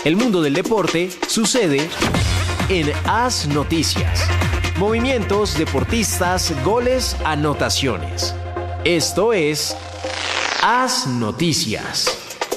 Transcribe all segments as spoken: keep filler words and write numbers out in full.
El mundo del deporte sucede en AS Noticias. Movimientos, deportistas, goles, anotaciones. Esto es AS Noticias.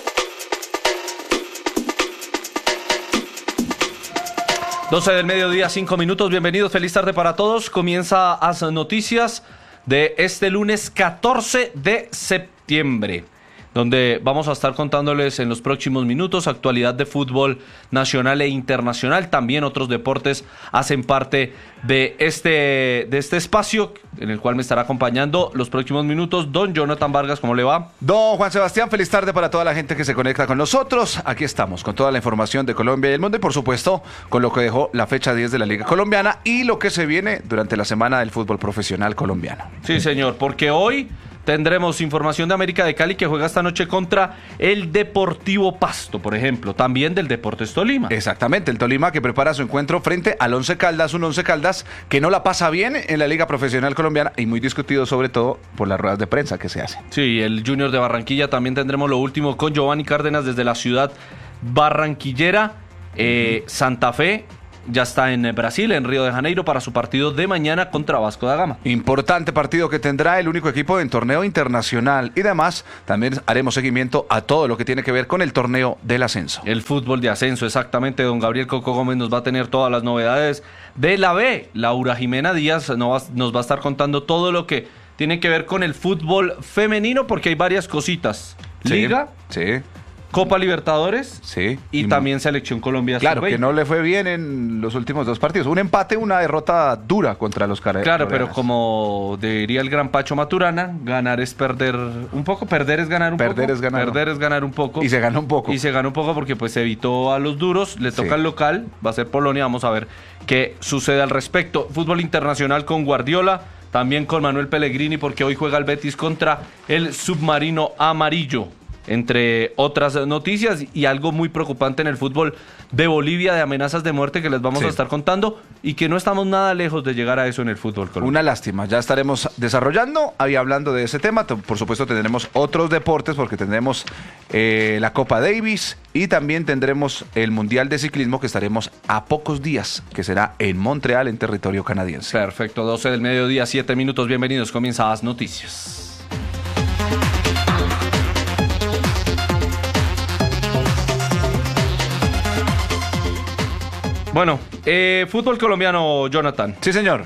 doce del mediodía, cinco minutos. Bienvenidos, feliz tarde para todos. Comienza AS Noticias de este lunes catorce de septiembre, donde vamos a estar contándoles en los próximos minutos actualidad de fútbol nacional e internacional. También otros deportes hacen parte de este, de este espacio, en el cual me estará acompañando los próximos minutos don Jonathan Vargas. ¿Cómo le va? Don Juan Sebastián, feliz tarde para toda la gente que se conecta con nosotros. Aquí estamos con toda la información de Colombia y el mundo y por supuesto con lo que dejó la fecha diez de la Liga Colombiana y lo que se viene durante la semana del fútbol profesional colombiano. Sí, señor, porque hoy tendremos información de América de Cali, que juega esta noche contra el Deportivo Pasto, por ejemplo, también del Deportes Tolima. Exactamente, el Tolima que prepara su encuentro frente al Once Caldas, un Once Caldas que no la pasa bien en la Liga Profesional Colombiana y muy discutido sobre todo por las ruedas de prensa que se hacen. Sí, el Junior de Barranquilla, también tendremos lo último con Giovanni Cárdenas desde la ciudad barranquillera. eh, Santa Fe ya está en Brasil, en Río de Janeiro, para su partido de mañana contra Vasco da Gama. Importante partido que tendrá el único equipo en torneo internacional. Y además, también haremos seguimiento a todo lo que tiene que ver con el torneo del ascenso. El fútbol de ascenso, exactamente. Don Gabriel Coco Gómez nos va a tener todas las novedades de la B. Laura Jimena Díaz nos va, nos va a estar contando todo lo que tiene que ver con el fútbol femenino, porque hay varias cositas. Sí, Liga, sí. Copa Libertadores, sí, y, y también Selección Colombia. Claro, que no le fue bien en los últimos dos partidos. Un empate, una derrota dura contra los Carabas. Claro, pero como diría el gran Pacho Maturana, ganar es perder un poco, perder es ganar un perder poco. Es ganar. Perder es ganar un poco. Y se ganó un poco. Y se ganó un poco porque pues evitó a los duros, le toca sí. al local, va a ser Polonia, vamos a ver qué sucede al respecto. Fútbol internacional con Guardiola, también con Manuel Pellegrini, porque hoy juega el Betis contra el Submarino Amarillo, entre otras noticias, y algo muy preocupante en el fútbol de Bolivia, de amenazas de muerte que les vamos sí. a estar contando, y que no estamos nada lejos de llegar a eso en el fútbol colombiano. Una lástima, ya estaremos desarrollando y hablando de ese tema. Por supuesto tendremos otros deportes, porque tendremos eh, la Copa Davis y también tendremos el Mundial de Ciclismo, que estaremos a pocos días, que será en Montreal, en territorio canadiense. Perfecto, doce del mediodía, siete minutos, bienvenidos, comienza AS Noticias. Bueno, eh, fútbol colombiano, Jonathan. Sí, señor.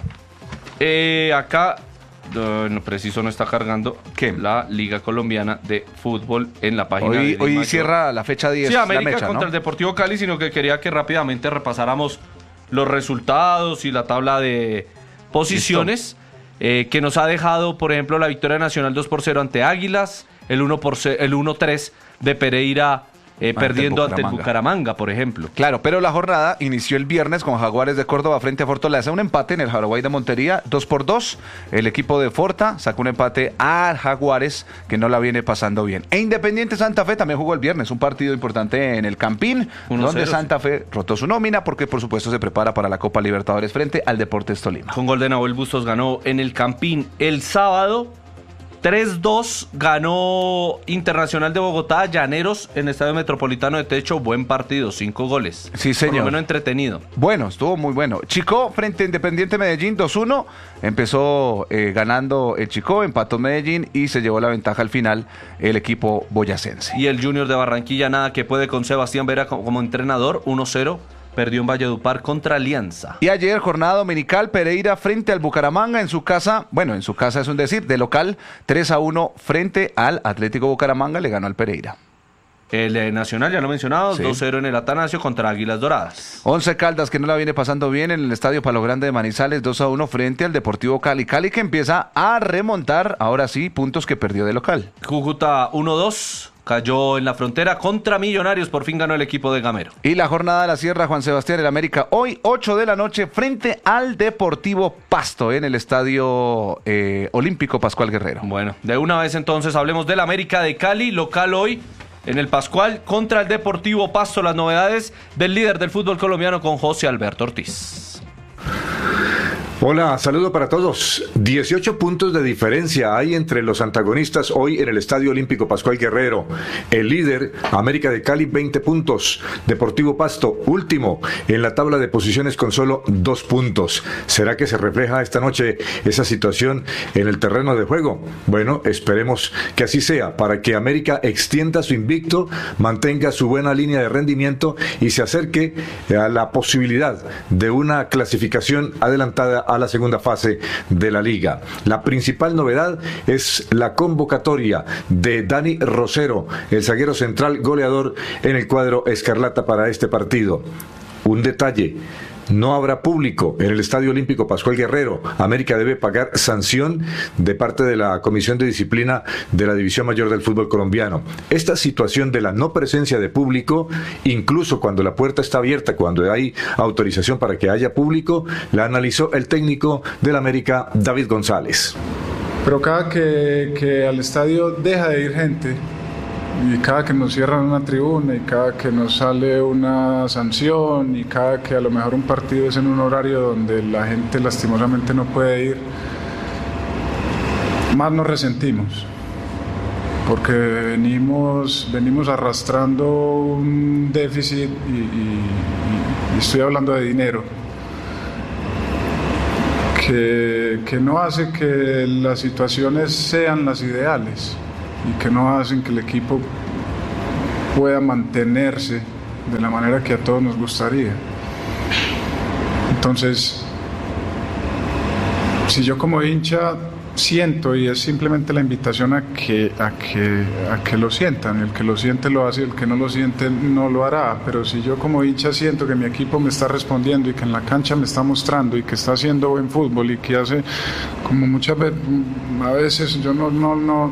Eh, acá, uh, no, preciso, no está cargando ¿Qué? La Liga Colombiana de Fútbol en la página. Hoy, de hoy cierra la fecha diez. Sí, América la mecha, contra ¿no? el Deportivo Cali, sino que quería que rápidamente repasáramos los resultados y la tabla de posiciones eh, que nos ha dejado, por ejemplo, la victoria nacional dos por cero ante Águilas, el uno tres de Pereira, Eh, ante perdiendo el ante el Bucaramanga, por ejemplo. Claro, pero la jornada inició el viernes con Jaguares de Córdoba frente a Fortaleza, un empate en el Jaraguay de Montería, dos por dos. El equipo de Forta sacó un empate a Jaguares, que no la viene pasando bien. E Independiente Santa Fe también jugó el viernes, un partido importante en el Campín, donde Santa Fe rotó su nómina, porque por supuesto se prepara para la Copa Libertadores frente al Deportes Tolima. Con gol de Nahuel Bustos ganó en el Campín. El sábado tres dos ganó Internacional de Bogotá, Llaneros, en el Estadio Metropolitano de Techo. Buen partido, cinco goles. Sí, señor. Por lo menos entretenido. Bueno, estuvo muy bueno. Chicó frente a Independiente Medellín, dos uno. Empezó eh, ganando el Chicó, empató Medellín y se llevó la ventaja al final el equipo boyacense. Y el Junior de Barranquilla, nada que puede con Sebastián Vera como, como entrenador, uno cero. Perdió en Valledupar contra Alianza. Y ayer, jornada dominical, Pereira frente al Bucaramanga en su casa, bueno, en su casa es un decir, de local, tres a uno frente al Atlético Bucaramanga, le ganó al Pereira. El eh, Nacional, ya lo mencionado, sí. dos cero en el Atanasio contra Águilas Doradas. Once Caldas, que no la viene pasando bien en el Estadio Palo Grande de Manizales, dos a uno frente al Deportivo Cali. Cali que empieza a remontar, ahora sí, puntos que perdió de local. Cúcuta uno dos. Cayó en la frontera contra Millonarios, por fin ganó el equipo de Gamero. Y la jornada de la Sierra, Juan Sebastián, el América, hoy ocho de la noche, frente al Deportivo Pasto, en el Estadio eh, Olímpico Pascual Guerrero. Bueno, de una vez entonces hablemos del América de Cali, local hoy en el Pascual contra el Deportivo Pasto. Las novedades del líder del fútbol colombiano con José Alberto Ortiz. Hola, saludo para todos. dieciocho puntos de diferencia hay entre los antagonistas hoy en el Estadio Olímpico Pascual Guerrero. El líder, América de Cali, veinte puntos. Deportivo Pasto, último en la tabla de posiciones con solo dos puntos. ¿Será que se refleja esta noche esa situación en el terreno de juego? Bueno, esperemos que así sea, para que América extienda su invicto, mantenga su buena línea de rendimiento y se acerque a la posibilidad de una clasificación adelantada a la segunda fase de la liga. La principal novedad es la convocatoria de Dani Rosero, el zaguero central goleador en el cuadro escarlata para este partido. Un detalle: no habrá público en el Estadio Olímpico Pascual Guerrero. América debe pagar sanción de parte de la Comisión de Disciplina de la División Mayor del Fútbol Colombiano. Esta situación de la no presencia de público, incluso cuando la puerta está abierta, cuando hay autorización para que haya público, la analizó el técnico del América, David González. Pero cada que, que al estadio deja de ir gente, y cada que nos cierran una tribuna, y cada que nos sale una sanción, y cada que a lo mejor un partido es en un horario donde la gente lastimosamente no puede ir, más nos resentimos, porque venimos, venimos arrastrando un déficit, y, y, y estoy hablando de dinero, que, que no hace que las situaciones sean las ideales, y que no hacen que el equipo pueda mantenerse de la manera que a todos nos gustaría. Entonces, si yo como hincha siento, y es simplemente la invitación a que, a que, a que lo sientan, el que lo siente lo hace, el que no lo siente no lo hará, pero si yo como hincha siento que mi equipo me está respondiendo y que en la cancha me está mostrando y que está haciendo buen fútbol y que hace, como muchas veces, a veces yo no, no, no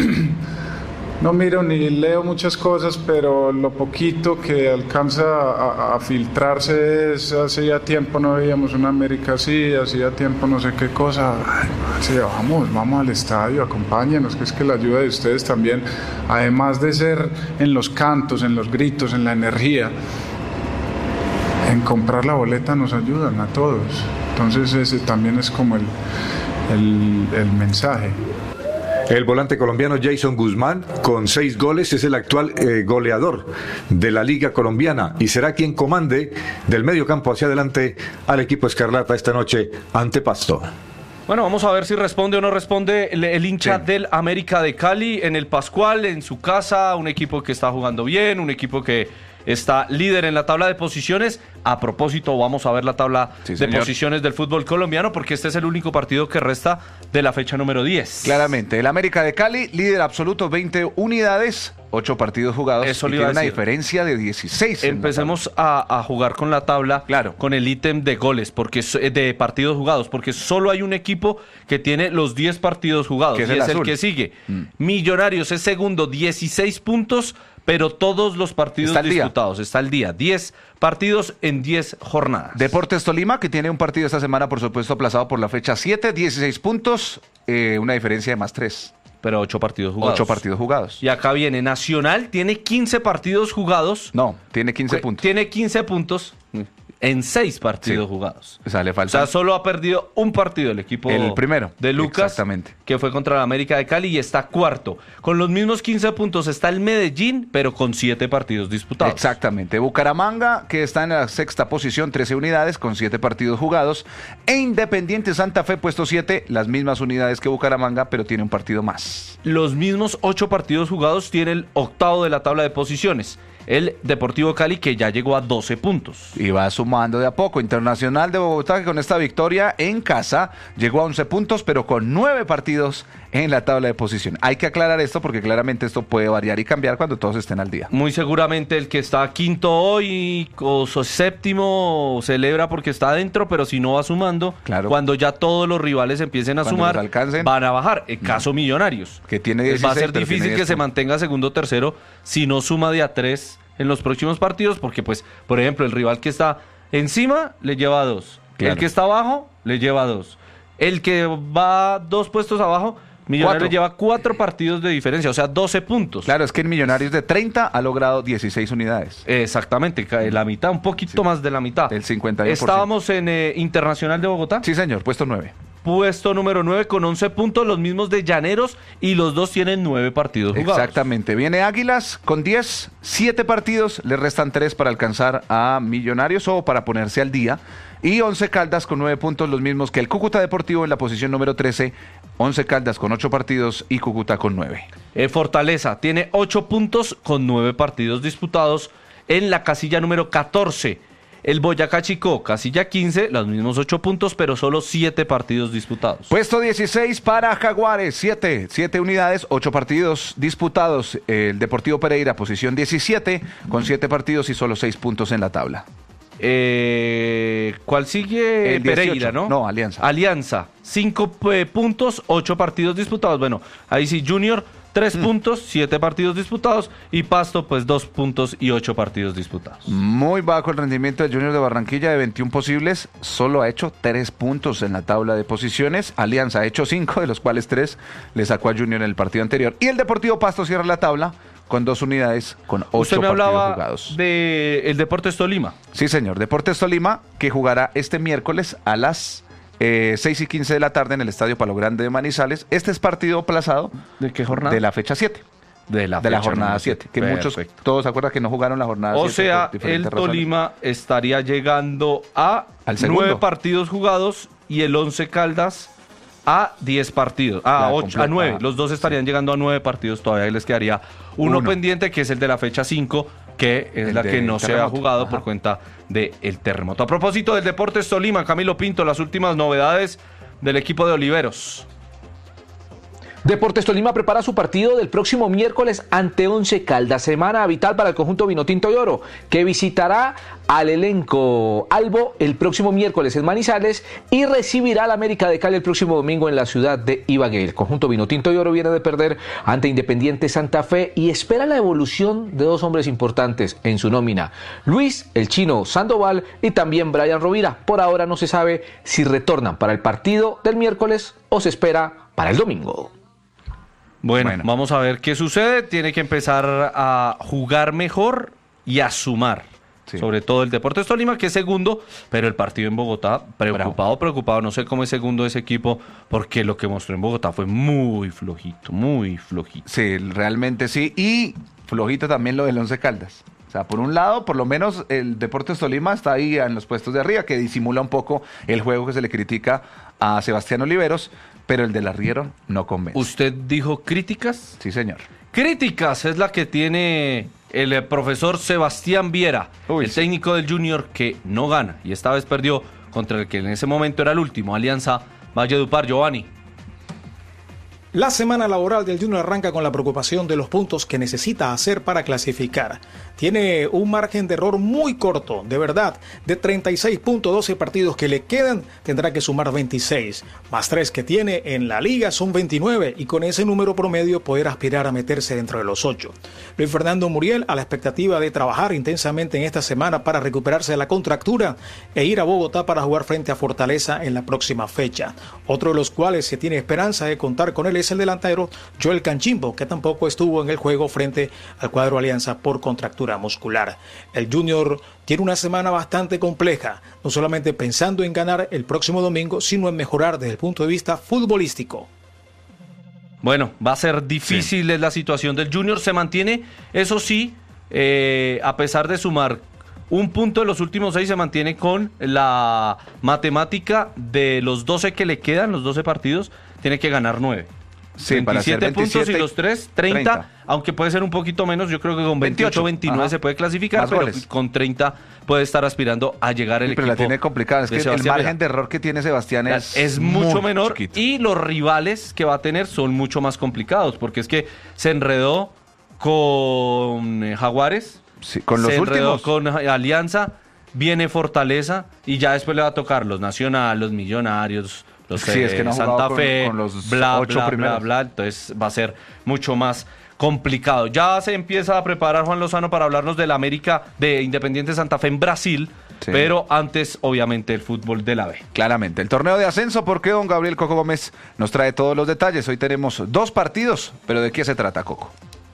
no miro ni leo muchas cosas, pero lo poquito que alcanza a, a filtrarse es: hace ya tiempo no veíamos una América así, hacía tiempo no sé qué cosa. Ay, sí, vamos, vamos al estadio, acompáñenos, que es que la ayuda de ustedes también, además de ser en los cantos, en los gritos, en la energía, en comprar la boleta nos ayudan a todos. Entonces ese también es como el, el, el mensaje. El volante colombiano Jason Guzmán, con seis goles, es el actual eh, goleador de la Liga Colombiana y será quien comande del medio campo hacia adelante al equipo escarlata esta noche ante Pasto. Bueno, vamos a ver si responde o no responde el, el hincha sí. del América de Cali en el Pascual, en su casa, un equipo que está jugando bien, un equipo que está líder en la tabla de posiciones. A propósito, vamos a ver la tabla sí, de señor. posiciones del fútbol colombiano, porque este es el único partido que resta de la fecha número diez. Claramente, el América de Cali, líder absoluto, veinte unidades, ocho partidos jugados. Eso y tiene una diferencia de dieciséis. Empecemos a, a jugar con la tabla, claro, con el ítem de goles, porque de partidos jugados, porque solo hay un equipo que tiene los diez partidos jugados, que es y el es azul. el que sigue. Mm. Millonarios es segundo, dieciséis puntos, pero todos los partidos está disputados. Está al día. diez partidos en diez jornadas. Deportes Tolima, que tiene un partido esta semana, por supuesto, aplazado por la fecha siete, dieciséis puntos, eh, una diferencia de más tres. Pero ocho partidos jugados. ocho partidos jugados. Y acá viene Nacional, tiene quince partidos jugados. No, tiene quince puntos. Tiene quince puntos en seis partidos sí. jugados. O sea, le falta. O sea, solo ha perdido un partido el equipo el primero de Lucas, exactamente, que fue contra la América de Cali, y está cuarto. Con los mismos quince puntos está el Medellín, pero con siete partidos disputados. Exactamente. Bucaramanga, que está en la sexta posición, trece unidades, con siete partidos jugados. E Independiente Santa Fe, puesto siete, las mismas unidades que Bucaramanga, pero tiene un partido más. Los mismos ocho partidos jugados tiene el octavo de la tabla de posiciones, el Deportivo Cali, que ya llegó a doce puntos. Y va sumando de a poco. Internacional de Bogotá, que con esta victoria en casa llegó a once puntos, pero con nueve partidos en la tabla de posición. Hay que aclarar esto porque claramente esto puede variar y cambiar cuando todos estén al día. Muy seguramente el que está quinto hoy o séptimo celebra porque está adentro, pero si no va sumando, claro, cuando ya todos los rivales empiecen a cuando sumar, alcancen, van a bajar. El caso no. Millonarios, que tiene dieciséis, va a ser difícil que se mantenga segundo o tercero si no suma de a tres en los próximos partidos, porque pues, por ejemplo, el rival que está encima le lleva dos, claro, el que está abajo le lleva dos, el que va dos puestos abajo Millonarios Cuatro. lleva cuatro partidos de diferencia, o sea, doce puntos. Claro, es que en Millonarios de treinta ha logrado dieciséis unidades. Exactamente, ca- la mitad, un poquito Sí. más de la mitad. El cincuenta y uno por ciento. Estábamos en eh, Internacional de Bogotá. Sí, señor, puesto nueve. Puesto número nueve con once puntos, los mismos de Llaneros, y los dos tienen nueve partidos jugados. Exactamente. Viene Águilas con diez, siete partidos, le restan tres para alcanzar a Millonarios o para ponerse al día. Y Once Caldas con nueve puntos, los mismos que el Cúcuta Deportivo en la posición número trece. Once Caldas con ocho partidos y Cúcuta con nueve. Eh, Fortaleza tiene ocho puntos con nueve partidos disputados en la casilla número catorce. El Boyacá Chicó, casilla quince, los mismos ocho puntos, pero solo siete partidos disputados. Puesto dieciséis para Jaguares, siete, siete unidades, ocho partidos disputados. El Deportivo Pereira, posición diecisiete, con siete partidos y solo seis puntos en la tabla. Eh, ¿Cuál sigue? El dieciocho. Pereira, ¿no? No, Alianza. Alianza, cinco eh, puntos, ocho partidos disputados. Bueno, ahí sí, Junior, tres puntos, siete partidos disputados. Y Pasto, pues dos puntos y ocho partidos disputados. Muy bajo el rendimiento del Junior de Barranquilla, de veintiún posibles, solo ha hecho tres puntos en la tabla de posiciones. Alianza ha hecho cinco, de los cuales tres le sacó a Junior en el partido anterior. Y el Deportivo Pasto cierra la tabla con dos unidades, con ocho Usted me partidos hablaba jugados. de el Deportes Tolima. Sí, señor. Deportes Tolima, que jugará este miércoles a las eh, seis y quince de la tarde en el Estadio Palo Grande de Manizales. Este es partido aplazado ¿De qué jornada? de la fecha siete. de la, De la fecha jornada número siete. Que Perfecto. muchos, todos se acuerdan que no jugaron la jornada O siete sea, por el diferentes razones. Tolima estaría llegando a Al segundo. nueve partidos jugados y el Once Caldas a diez partidos, a Ya, ocho, completo. a nueve. Ajá. Los dos estarían llegando a nueve partidos, todavía les quedaría uno, Uno. pendiente, que es el de la fecha cinco, que es El la de que no se ha terremoto. jugado Ajá. por cuenta del terremoto. A propósito del Deportes Tolima, Camilo Pinto, las últimas novedades del equipo de Oliveros. Deportes Tolima prepara su partido del próximo miércoles ante Once Caldas, semana vital para el conjunto Vinotinto y Oro, que visitará al elenco Albo el próximo miércoles en Manizales y recibirá al América de Cali el próximo domingo en la ciudad de Ibagué. El conjunto Vinotinto y Oro viene de perder ante Independiente Santa Fe y espera la evolución de dos hombres importantes en su nómina, Luis el Chino Sandoval y también Brian Rovira. Por ahora no se sabe si retornan para el partido del miércoles o se espera para el domingo. Bueno, Bueno. vamos a ver qué sucede. Tiene que empezar a jugar mejor y a sumar. Sí. Sobre todo el Deportes Tolima, que es segundo, pero el partido en Bogotá, preocupado, preocupado. No sé cómo es segundo ese equipo, porque lo que mostró en Bogotá fue muy flojito, muy flojito. Sí, realmente sí. Y flojito también lo del Once Caldas. O sea, por un lado, por lo menos el Deportes Tolima está ahí en los puestos de arriba, que disimula un poco el juego que se le critica a Sebastián Oliveros, pero el del arriero no convence. ¿Usted dijo críticas? Sí, señor. Críticas es la que tiene el eh, profesor Sebastián Viera, Uy, el sí. técnico del Junior, que no gana y esta vez perdió contra el que en ese momento era el último, Alianza Valledupar. Giovanni. La semana laboral del Junior arranca con la preocupación de los puntos que necesita hacer para clasificar. Tiene un margen de error muy corto, de verdad. De treinta y seis puntos, doce partidos que le quedan, tendrá que sumar veintiséis. Más tres que tiene en la liga son veintinueve y con ese número promedio poder aspirar a meterse dentro de los ocho. Luis Fernando Muriel a la expectativa de trabajar intensamente en esta semana para recuperarse de la contractura e ir a Bogotá para jugar frente a Fortaleza en la próxima fecha. Otro de los cuales se tiene esperanza de contar con él es el delantero Joel Canchimbo, que tampoco estuvo en el juego frente al cuadro Alianza por contractura muscular. El Junior tiene una semana bastante compleja, no solamente pensando en ganar el próximo domingo, sino en mejorar desde el punto de vista futbolístico. Bueno, va a ser difícil es la situación del Junior. Se mantiene, eso sí, eh, a pesar de sumar un punto de los últimos seis, se mantiene con la matemática de los doce que le quedan, los doce partidos, tiene que ganar nueve. Sí, para hacer veintisiete puntos y veintisiete, los tres, treinta, treinta. aunque puede ser un poquito menos, yo creo que con veintiocho, veintiocho, veintinueve ajá. se puede clasificar, Más pero goles. con treinta puede estar aspirando a llegar el Sí, pero equipo. la tiene complicada. Es de que el Sebastián margen Vera. de error que tiene Sebastián es, Es mucho muy menor chiquito. y los rivales que va a tener son mucho más complicados, porque es que se enredó con eh, Jaguares, Sí, con los se enredó últimos. con eh, Alianza, viene Fortaleza y ya después le va a tocar los Nacional, los Millonarios, los Sí, es que no ha jugado Santa con- Fe, con los bla, ocho bla, primeros. bla, bla, entonces va a ser mucho más complicado. Ya se empieza a preparar Juan Lozano para hablarnos del América de Independiente Santa Fe en Brasil, sí. Pero antes, obviamente, el fútbol de la B. Claramente, el torneo de ascenso, porque don Gabriel Coco Gómez nos trae todos los detalles. Hoy tenemos dos partidos, pero ¿de qué se trata, Coco?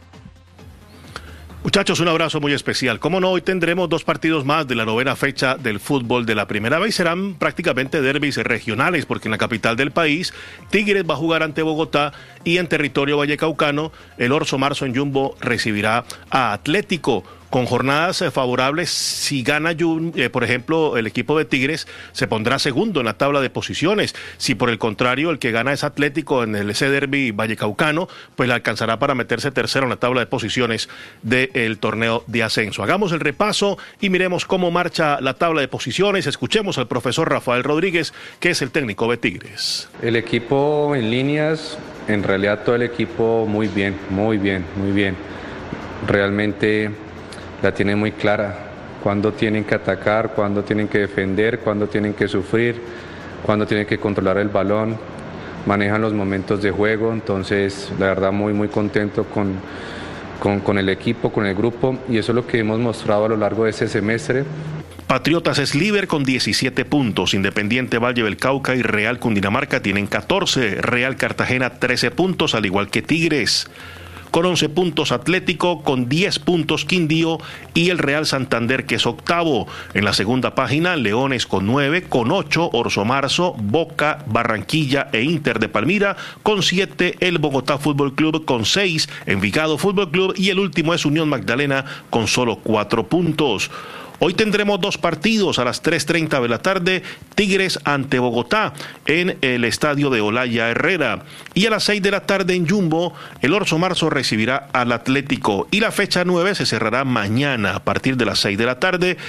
Muchachos, un abrazo muy especial. Como no, hoy tendremos dos partidos más de la novena fecha del fútbol de la primera vez. Serán prácticamente derbis regionales, porque en la capital del país, Tigres va a jugar ante Bogotá y en territorio vallecaucano, el Orso Marzo en Jumbo recibirá a Atlético. Con jornadas eh, favorables, si gana, eh, por ejemplo, el equipo de Tigres, se pondrá segundo en la tabla de posiciones. Si por el contrario, el que gana es Atlético en el ese derbi vallecaucano, pues le alcanzará para meterse tercero en la tabla de posiciones del torneo de ascenso. Hagamos el repaso y miremos cómo marcha la tabla de posiciones. Escuchemos al profesor Rafael Rodríguez, que es el técnico de Tigres. El equipo en líneas, en realidad todo el equipo muy bien, muy bien, muy bien. Realmente la tienen muy clara, cuándo tienen que atacar, cuándo tienen que defender, cuándo tienen que sufrir, cuándo tienen que controlar el balón, manejan los momentos de juego. Entonces la verdad muy muy contento con, con, con el equipo, con el grupo, y eso es lo que hemos mostrado a lo largo de ese semestre. Patriotas es líder con diecisiete puntos, Independiente Valle del Cauca y Real Cundinamarca tienen catorce, Real Cartagena trece puntos, al igual que Tigres. Con once puntos Atlético, con diez puntos Quindío y el Real Santander, que es octavo. En la segunda página, Leones con nueve, con ocho, Orso Marzo, Boca, Barranquilla e Inter de Palmira, con siete, el Bogotá Fútbol Club con seis, Envigado Fútbol Club y el último es Unión Magdalena con solo cuatro puntos. Hoy tendremos dos partidos a las tres treinta de la tarde, Tigres ante Bogotá en el estadio de Olaya Herrera. Y a las seis de la tarde en Jumbo, el Orso Marzo recibirá al Atlético. Y la fecha nueve se cerrará mañana a partir de las seis de la tarde